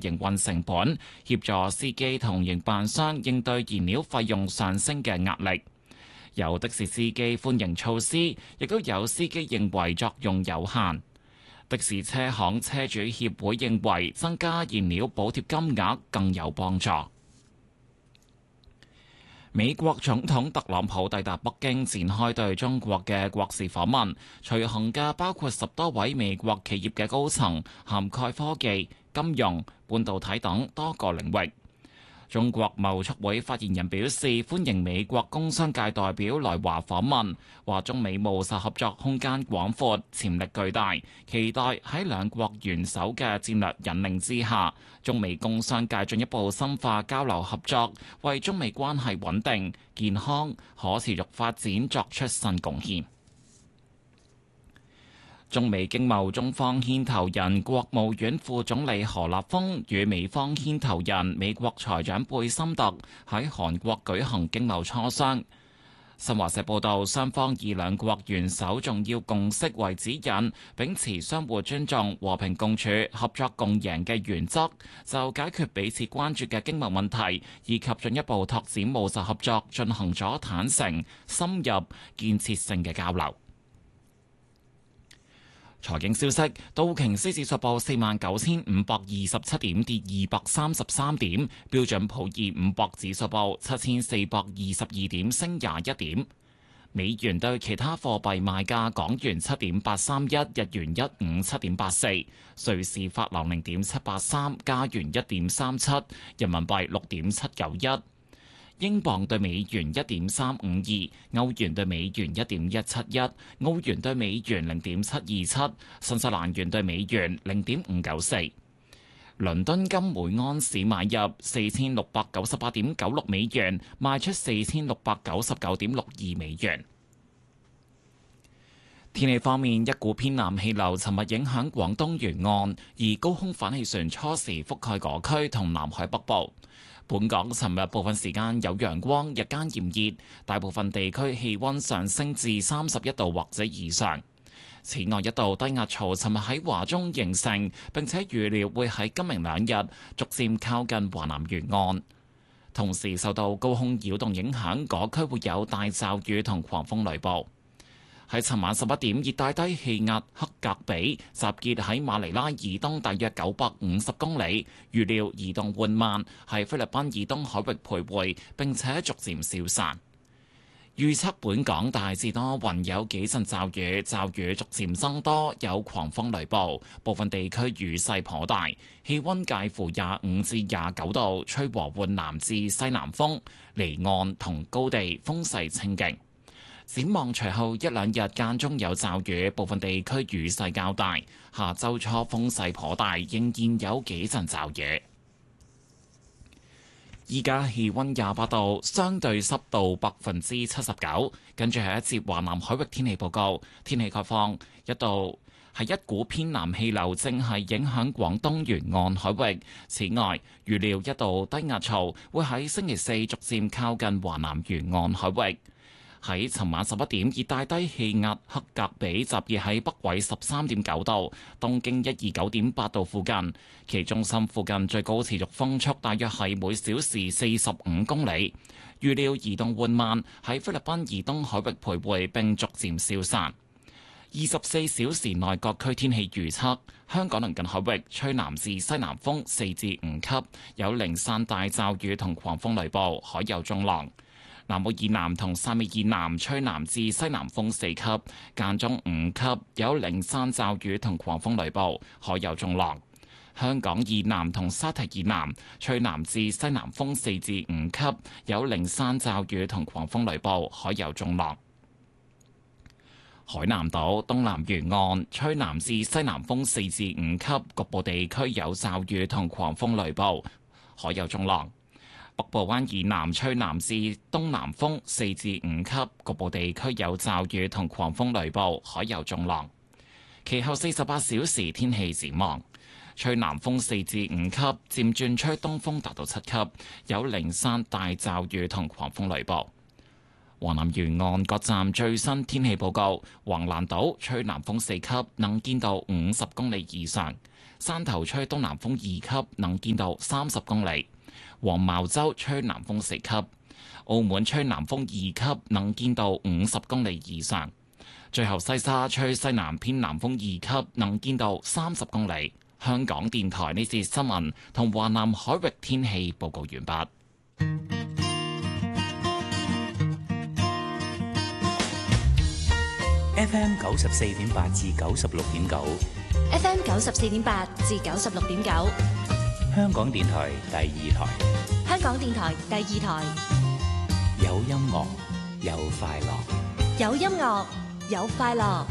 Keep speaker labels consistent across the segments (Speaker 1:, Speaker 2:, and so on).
Speaker 1: 營運成本，協助司機同營辦商應對燃料費用上升嘅壓力。有的士司機歡迎措施，亦都有司機認為作用有限。的士車行車主協會認為增加燃料補貼金額更有幫助。美國總統特朗普抵達北京，展開對中國嘅國事訪問，隨行嘅包括10多位美國企業嘅高層，涵蓋科技、金融、半導體等多個領域。中國貿促會發言人表示，歡迎美國工商界代表來華訪問，話中美務實合作空間廣闊，潛力巨大，期待喺兩國元首嘅戰略引領之下，中美工商界進一步深化交流合作，為中美關係穩定、健康、可持續發展作出新貢獻。中美經貿中方牽頭人國務院副總理何立峰與美方牽頭人美國財長貝森特喺韓國舉行經貿磋商。新華社報道，雙方以兩國元首重要共識為指引，秉持相互尊重、和平共處、合作共贏嘅原則，就解決彼此關注嘅經貿問題以及進一步拓展務實合作進行咗坦誠、深入、建設性嘅交流。財經消息：道瓊斯指數報49,527點，跌233點；標準普爾500指數報7,422點，升21點。美元對其他貨幣賣價：港元7.831，日元157.84，瑞士法郎0.783，加元1.37，人民幣6.791。英鎊對美元1.352，歐元對美元1.171，澳元對美元0.727，新西蘭元對美元0.594。倫敦金每盎司買入4698.96美元，賣出4699.62美元。天氣方面，一股偏南氣流尋日影響廣東沿岸，而高空反氣旋初時覆蓋嗰區同南海北部。本港尋日部分時間有陽光，日間炎熱，大部分地區氣溫上升至31度或者以上。此外，一道低壓槽尋日喺華中形成，並且預料會喺今明兩日逐漸靠近華南沿岸。同時受到高空擾動影響，嗰區會有大驟雨同狂風雷暴。喺尋晚11點，熱帶低氣壓克格比集結喺馬尼拉以東大約950公里，預料移動緩慢，喺菲律賓以東海域徘徊，並且逐漸消散。預測本港大致多雲，有幾陣驟雨，驟雨逐漸增多，有狂風雷暴，部分地區雨勢頗大，氣溫介乎25至29度，吹和緩南至西南風，離岸同高地風勢清勁。展望隨後一兩日間中有驟雨，部分地區雨勢較大。下週初風勢頗大，仍然有幾陣驟雨。依家氣溫28度，相對濕度79%。跟住係一節華南海域天氣報告，天氣概況：一股偏南氣流正係影響廣東沿岸海域。此外，預料一道低壓槽會喺星期四逐漸靠近華南沿岸海域。喺尋晚11點，熱帶低氣壓克格比集結喺北緯13.9度、東經129.8度附近，其中心附近最高持續風速大約係每小時45公里。預料移動緩慢，喺菲律賓以東海域徘徊並逐漸消散。24小時內各區天氣預測：香港鄰近海域吹南至西南風4至5級，有零散大驟雨同狂風雷暴，海有中浪。南澳以南同汕尾以南吹南至西南風4級，間中5級，有零散驟雨同狂風雷暴，海有中浪。香港以南同沙堤以南吹南至西南風4至5級，有零散驟雨同狂風雷暴，海有中浪。海南島東南沿岸吹南至西南風4至5級，局部地區有驟雨同狂風雷暴，海有中浪。北部灣以南吹南至東南風4至5級，局部地區有驟雨同狂風雷暴，海有中浪。其後48小時天氣展望：吹南風4至5級，漸轉吹東風達到7級，有零散大驟雨同狂風雷暴。華南沿岸各站最新天氣報告：橫瀾島吹南風4級，能見度50公里以上； 山頭吹東南風2級，能見度30公里；黃茅洲吹南風4級；澳門吹南風2級，能見度50公里以上。最後西沙吹西南偏南風2級，能見度30公里。香港電台呢節新聞同華南海域天氣報告完畢。
Speaker 2: FM 94.8至96.9
Speaker 3: ，FM 94.8至96.9，
Speaker 2: 香港電台第2台，
Speaker 3: 香港電台第2台，
Speaker 2: 有音樂，有快樂，
Speaker 3: 有音樂，有快樂。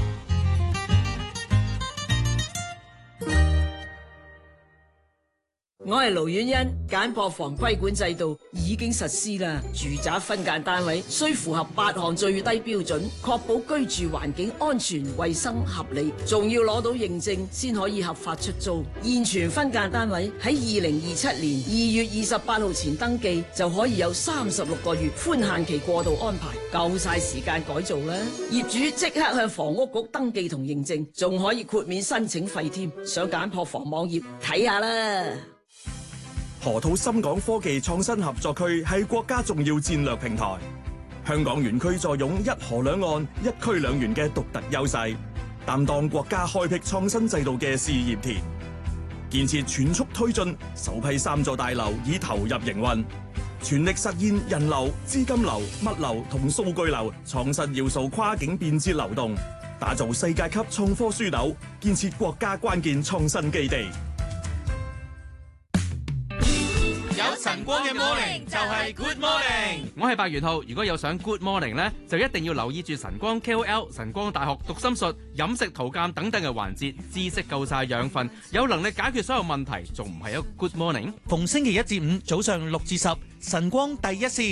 Speaker 4: 我係盧婉欣，簡樸房規管制度已經實施啦。住宅分間單位需符合8項最低標準，確保居住環境安全、衛生、合理，仲要攞到認證先可以合法出租。現存分間單位喺2027年2月28號前登記，就可以有36個月寬限期過渡安排，夠晒時間改造啦。業主即刻向房屋局登記同認證，仲可以豁免申請費添。上簡樸房網頁睇下啦。
Speaker 5: 河套深港科技創新合作區係國家重要戰略平台，香港園區坐擁一河兩岸、一區兩園嘅獨特優勢，擔當國家開闢創新制度嘅試驗田。建設全速推進，首批3座大樓已投入營運，全力實現人流、資金流、物流同數據流創新要素跨境便捷流動，打造世界級創科樞紐，建設國家關鍵創新基地。
Speaker 6: 晨光嘅 morning 就係 good morning， 我係白元浩。如果有上 good morning 呢，就一定要留意住晨光 KOL、晨光大學讀心術、飲食圖鑑等等嘅環節，知識夠晒養分，有能力解決所有問題，仲唔係一個 good morning？
Speaker 7: 逢星期1至5早上6至10，晨光第一線。